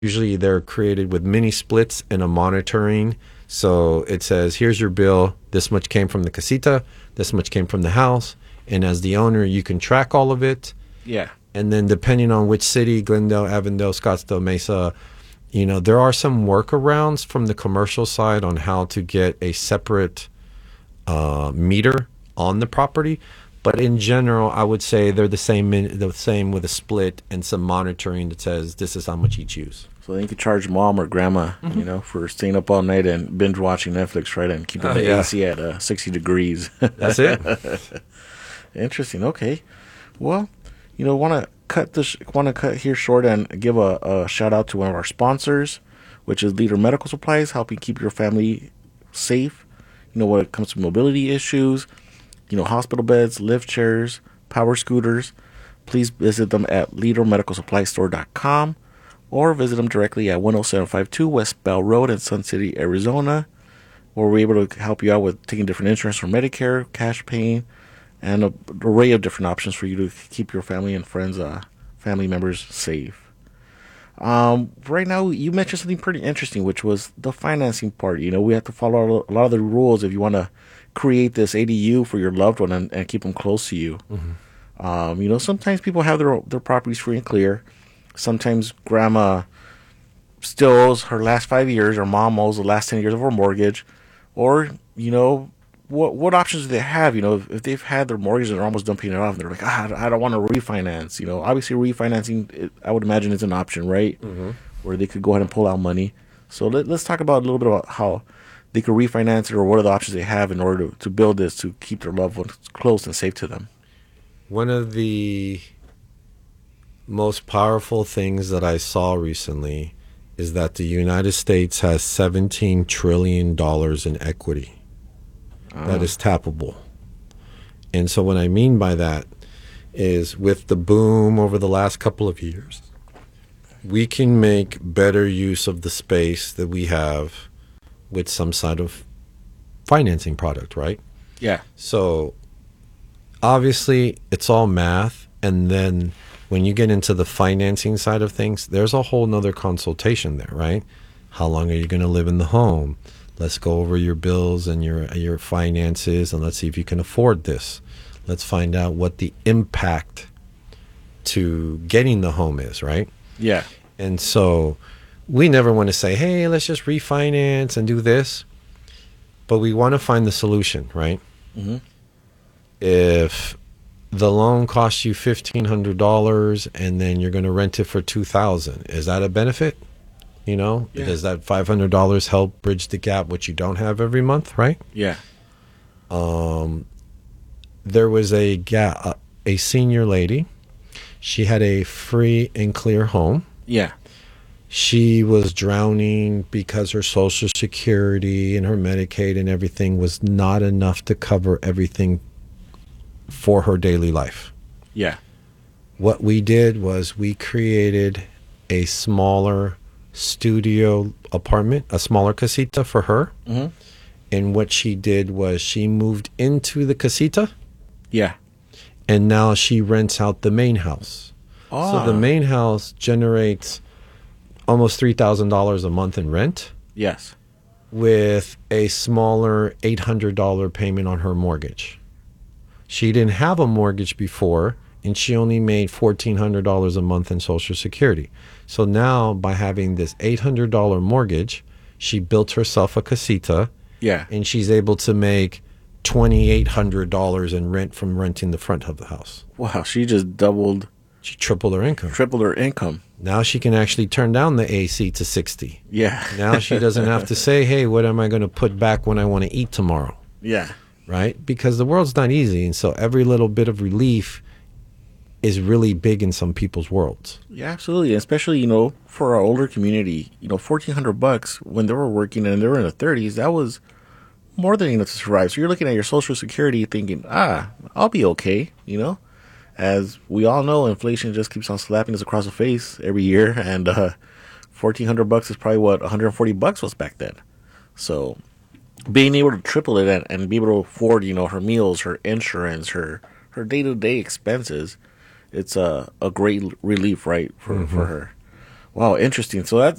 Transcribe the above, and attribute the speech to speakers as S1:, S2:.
S1: Usually they're created with mini splits and a monitoring. So it says, here's your bill. This much came from the casita. This much came from the house. And as the owner, you can track all of it.
S2: Yeah.
S1: And then depending on which city, Glendale, Avondale, Scottsdale, Mesa, there are some workarounds from the commercial side on how to get a separate meter on the property. But in general, I would say they're the same with a split and some monitoring that says this is how much each use.
S2: So then you could charge mom or grandma, for staying up all night and binge watching Netflix, right? And keeping the AC at 60 degrees.
S1: That's it.
S2: Interesting. Okay. Well, want to cut here short and give a shout out to one of our sponsors, which is Leader Medical Supplies, helping keep your family safe. When it comes to mobility issues, hospital beds, lift chairs, power scooters. Please visit them at leadermedicalsupplystore.com or visit them directly at 10752 West Bell Road in Sun City, Arizona, where we're able to help you out with taking different insurance for Medicare, cash paying, and an array of different options for you to keep your family and friends, family members safe. Right now, you mentioned something pretty interesting, which was the financing part. We have to follow a lot of the rules if you want to create this ADU for your loved one and keep them close to you. Mm-hmm. Sometimes people have their properties free and clear. Sometimes grandma still owes her last 5 years, or mom owes the last 10 years of her mortgage. Or, what options do they have? If they've had their mortgage and they're almost dumping it off, and they're like, I don't want to refinance. Obviously refinancing, I would imagine, is an option, right? Mm-hmm. Where they could go ahead and pull out money. So let's talk about a little bit about how they could refinance it, or what are the options they have in order to build this to keep their loved ones close and safe to them.
S1: One of the most powerful things that I saw recently is that the United States has $17 trillion in equity that is tappable. And so what I mean by that is, with the boom over the last couple of years, we can make better use of the space that we have with some sort of financing product, right?
S2: Yeah.
S1: So obviously it's all math, and then when you get into the financing side of things, there's a whole nother consultation there, right? How long are you going to live in the home? Let's go over your bills and your finances, and let's see if you can afford this. Let's find out what the impact to getting the home is, right?
S2: Yeah.
S1: And so we never want to say, hey, let's just refinance and do this. But we want to find the solution, right? Mm-hmm. If the loan costs you $1,500 and then you're going to rent it for $2,000, is that a benefit?
S2: Yeah.
S1: Does that $500 help bridge the gap, which you don't have every month, right?
S2: Yeah.
S1: There was a senior lady. She had a free and clear home.
S2: Yeah.
S1: She was drowning because her Social Security and her Medicaid and everything was not enough to cover everything for her daily life.
S2: Yeah.
S1: What we did was we created a smaller studio apartment, a smaller casita for her. Mm-hmm. And what she did was she moved into the casita.
S2: Yeah.
S1: And now she rents out the main house. Oh. So the main house generates almost $3,000 a month in rent.
S2: Yes.
S1: With a smaller $800 payment on her mortgage. She didn't have a mortgage before, and she only made $1,400 a month in Social Security. So now, by having this $800 mortgage, she built herself a casita.
S2: Yeah.
S1: And she's able to make $2,800 in rent from renting the front of the house.
S2: Wow, she just doubled.
S1: She tripled her income.
S2: Tripled her income.
S1: Now she can actually turn down the AC to 60.
S2: Yeah.
S1: Now she doesn't have to say, hey, what am I going to put back when I want to eat tomorrow?
S2: Yeah.
S1: Right? Because the world's not easy. And so every little bit of relief is really big in some people's worlds.
S2: Yeah, absolutely. Especially, for our older community, $1,400 when they were working and they were in their 30s, that was more than enough to survive. So you're looking at your Social Security thinking, I'll be okay, As we all know, inflation just keeps on slapping us across the face every year, and $1,400 is probably what $140 was back then. So being able to triple it and be able to afford, her meals, her insurance, her day-to-day expenses, it's a great relief, right, for her. Wow, interesting. So that